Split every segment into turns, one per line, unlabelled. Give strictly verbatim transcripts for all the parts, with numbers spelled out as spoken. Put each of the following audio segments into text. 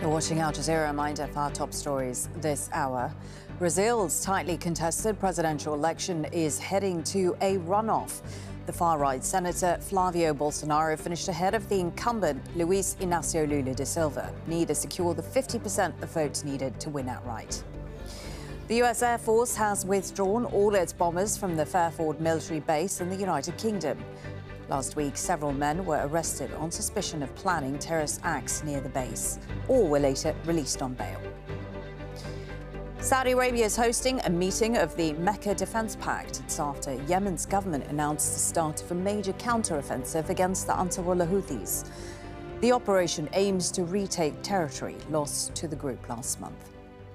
You're watching Al Jazeera. Reminder for our top stories this hour. Brazil's tightly contested presidential election is heading to a runoff. The far-right Senator Flavio Bolsonaro finished ahead of the incumbent Luiz Inácio Lula da Silva. Neither secured the fifty percent of votes needed to win outright. The U S Air Force has withdrawn all its bombers from the Fairford military base in the United Kingdom. Last week, several men were arrested on suspicion of planning terrorist acts near the base. All were later released on bail. Saudi Arabia is hosting a meeting of the Mecca Defense Pact. It's after Yemen's government announced the start of a major counter-offensive against the Ansarullah Houthis. The operation aims to retake territory lost to the group last month.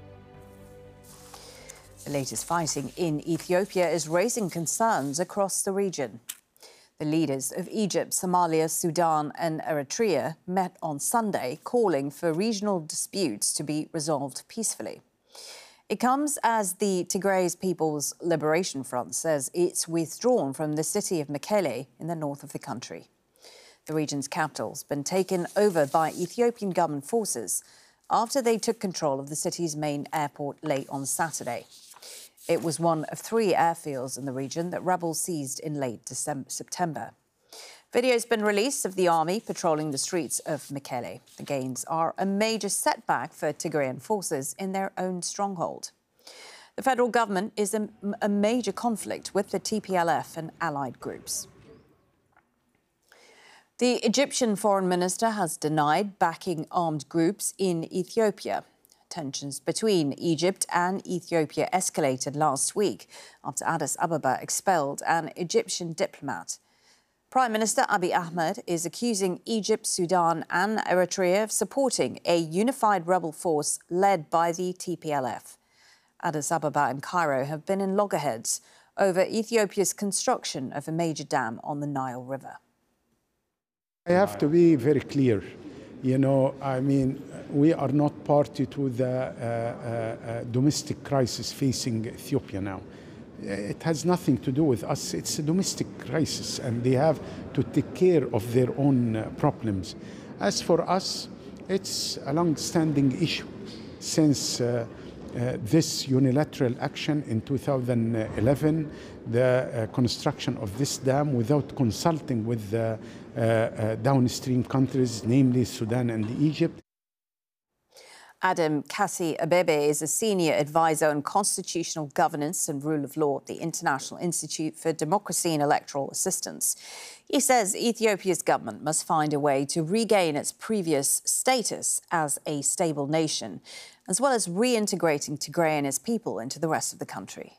The latest fighting in Ethiopia is raising concerns across the region. The leaders of Egypt, Somalia, Sudan and Eritrea met on Sunday, calling for regional disputes to be resolved peacefully. It comes as the Tigray People's Liberation Front says it's withdrawn from the city of Mekelle in the north of the country. The region's capital's been taken over by Ethiopian government forces after they took control of the city's main airport late on Saturday. It was one of three airfields in the region that rebels seized in late December, September. Video has been released of the army patrolling the streets of Mekelle. The gains are a major setback for Tigrayan forces in their own stronghold. The federal government is in a major conflict with the T P L F and allied groups. The Egyptian foreign minister has denied backing armed groups in Ethiopia. Tensions between Egypt and Ethiopia escalated last week after Addis Ababa expelled an Egyptian diplomat. Prime Minister Abiy Ahmed is accusing Egypt, Sudan and Eritrea of supporting a unified rebel force led by the T P L F. Addis Ababa and Cairo have been in loggerheads over Ethiopia's construction of a major dam on the Nile River.
I have to be very clear. You know, I mean, we are not party to the uh, uh, uh, domestic crisis facing Ethiopia now. It has nothing to do with us. It's a domestic crisis, and they have to take care of their own uh, problems. As for us, it's a long-standing issue since uh, uh, this unilateral action in two thousand eleven, the uh, construction of this dam without consulting with the uh, uh, downstream countries, namely Sudan and Egypt.
Adam Kassi Abebe is a senior advisor on constitutional governance and rule of law at the International Institute for Democracy and Electoral Assistance. He says Ethiopia's government must find a way to regain its previous status as a stable nation, as well as reintegrating Tigray and its people into the rest of the country.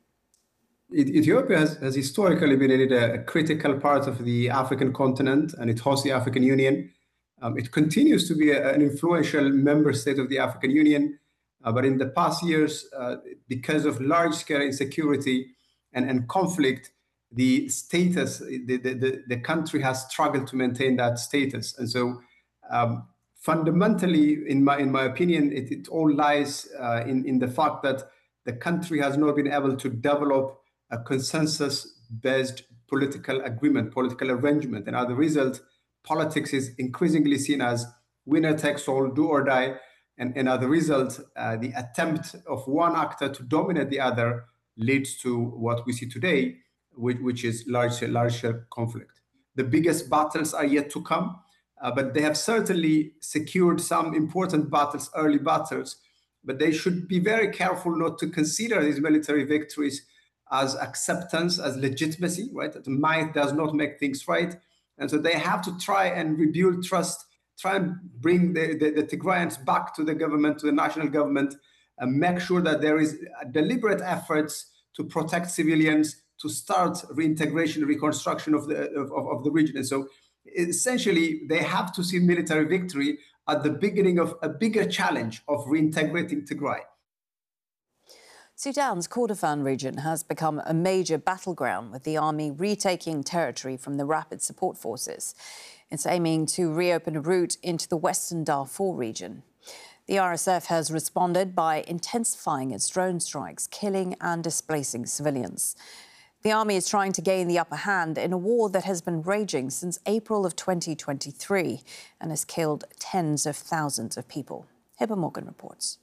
Ethiopia has, has historically been a, a critical part of the African continent, and it hosts the African Union. Um, it continues to be a, an influential member state of the African Union, uh, but in the past years, uh, because of large-scale insecurity and, and conflict, the status, the, the, the country has struggled to maintain that status. And so um, fundamentally, in my, in my opinion, it, it all lies uh, in, in the fact that the country has not been able to develop a consensus-based political agreement, political arrangement. And as a result, politics is increasingly seen as winner takes all, do or die. And, and as a result, uh, the attempt of one actor to dominate the other leads to what we see today, which, which is large, larger conflict. The biggest battles are yet to come, uh, but they have certainly secured some important battles, early battles, but they should be very careful not to consider these military victories as acceptance, as legitimacy, right? That might does not make things right. And so they have to try and rebuild trust, try and bring the, the, the Tigrayans back to the government, to the national government, and make sure that there is deliberate efforts to protect civilians, to start reintegration, reconstruction of the, of, of the region. And so essentially, they have to see military victory at the beginning of a bigger challenge of reintegrating Tigray.
Sudan's Kordofan region has become a major battleground, with the army retaking territory from the Rapid Support Forces. It's aiming to reopen a route into the western Darfur region. The R S F has responded by intensifying its drone strikes, killing and displacing civilians. The army is trying to gain the upper hand in a war that has been raging since April of twenty twenty-three and has killed tens of thousands of people. Hiba Morgan reports.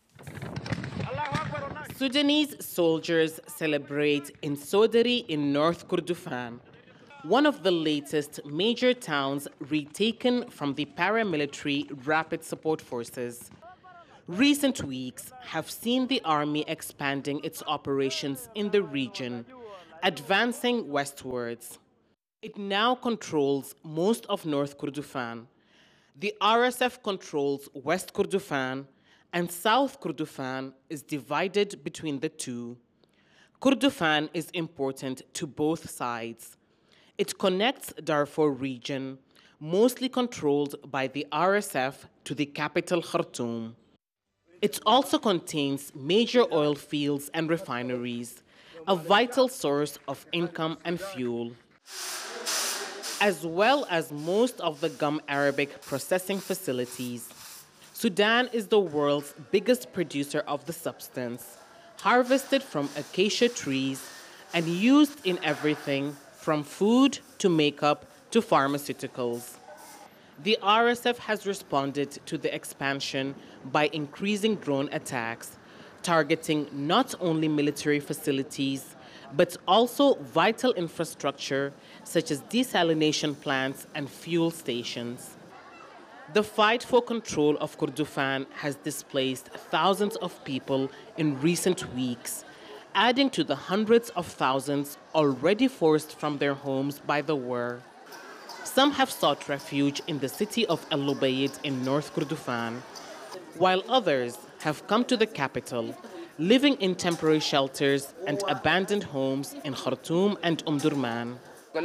Sudanese soldiers celebrate in Sodari in North Kordofan, one of the latest major towns retaken from the paramilitary Rapid Support Forces. Recent weeks have seen the army expanding its operations in the region, advancing westwards. It now controls most of North Kordofan. The R S F controls West Kordofan, and South Kordofan is divided between the two. Kordofan is important to both sides. It connects Darfur region, mostly controlled by the R S F, to the capital Khartoum. It also contains major oil fields and refineries, a vital source of income and fuel, as well as most of the gum arabic processing facilities. Sudan is the world's biggest producer of the substance, harvested from acacia trees and used in everything from food to makeup to pharmaceuticals. The R S F has responded to the expansion by increasing drone attacks, targeting not only military facilities, but also vital infrastructure such as desalination plants and fuel stations. The fight for control of Kordofan has displaced thousands of people in recent weeks, adding to the hundreds of thousands already forced from their homes by the war. Some have sought refuge in the city of El Lubayid in North Kordofan, while others have come to the capital, living in temporary shelters and abandoned homes in Khartoum and Omdurman.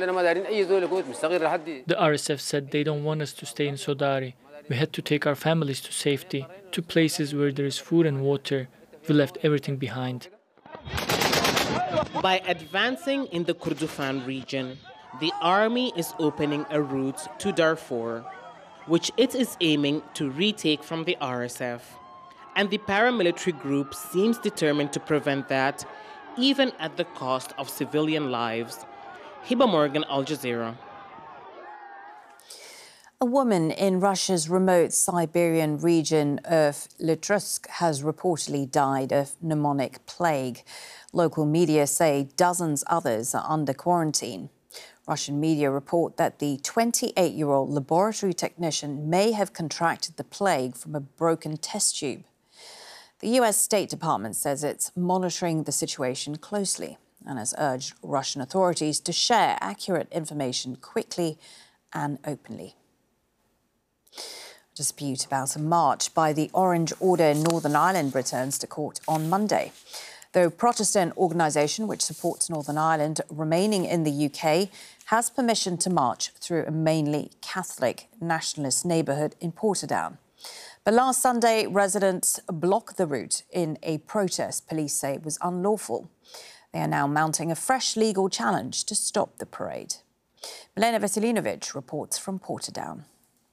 The R S F said they don't want us to stay in Sodari. We had to take our families to safety, to places where there is food and water. We left everything behind.
By advancing in the Kordofan region, the army is opening a route to Darfur, which it is aiming to retake from the R S F. And the paramilitary group seems determined to prevent that, even at the cost of civilian lives. Hiba Morgan, Al Jazeera.
A woman in Russia's remote Siberian region of Litrusk has reportedly died of pneumonic plague. Local media say dozens others are under quarantine. Russian media report that the twenty-eight-year-old laboratory technician may have contracted the plague from a broken test tube. The U S State Department says it's monitoring the situation closely and has urged Russian authorities to share accurate information quickly and openly. A dispute about a march by the Orange Order in Northern Ireland returns to court on Monday. The Protestant organisation, which supports Northern Ireland remaining in the U K, has permission to march through a mainly Catholic nationalist neighbourhood in Portadown. But last Sunday, residents blocked the route in a protest police say was unlawful. They are now mounting a fresh legal challenge to stop the parade. Milena Veselinovic reports from Portadown.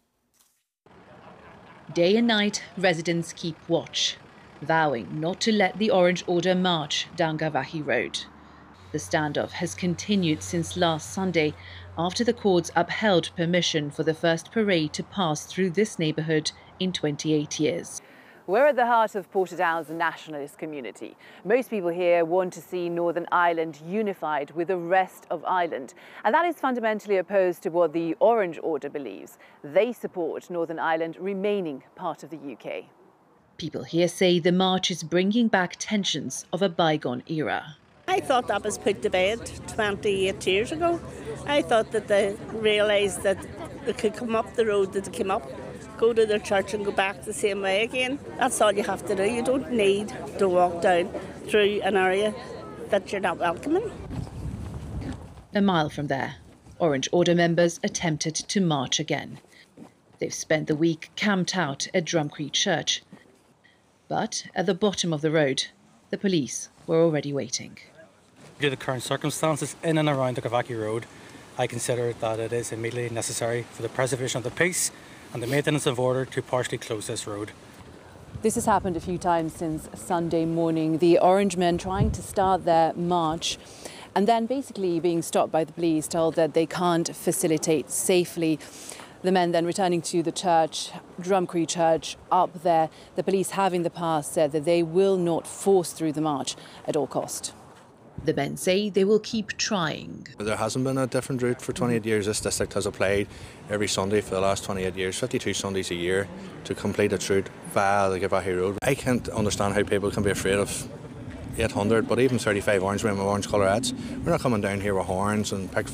Day and night, residents keep watch, vowing not to let the Orange Order march down Gavahi Road. The standoff has continued since last Sunday after the courts upheld permission for the first parade to pass through this neighbourhood in twenty-eight years.
We're at the heart of Portadown's nationalist community. Most people here want to see Northern Ireland unified with the rest of Ireland. And that is fundamentally opposed to what the Orange Order believes. They support Northern Ireland remaining part of the U K.
People here say the march is bringing back tensions of a bygone era.
I thought that was put to bed twenty-eight years ago. I thought that they realised that they could come up the road that they came up, go to their church and go back the same way again. That's all you have to do. You don't need to walk down through an area that you're not welcoming.
A mile from there, Orange Order members attempted to march again. They've spent the week camped out at Drumcree Church. But at the bottom of the road, the police were already waiting.
Due to the current circumstances in and around the Gavahi Road, I consider that it is immediately necessary for the preservation of the peace and the maintenance of order to partially close this road.
This has happened a few times since Sunday morning. The Orange men trying to start their march and then basically being stopped by the police, told that they can't facilitate safely The men then returning to the church, Drumcree Church, up there. The police have in the past said that they will not force through the march at all cost.
The men say they will keep trying.
There hasn't been a different route for twenty-eight years. This district has applied every Sunday for the last twenty-eight years, fifty-two Sundays a year, to complete its route via the Gavahi Road. I can't understand how people can be afraid of eight hundred, but even thirty-five orange men with orange colour hats. We're not coming down here with horns and pick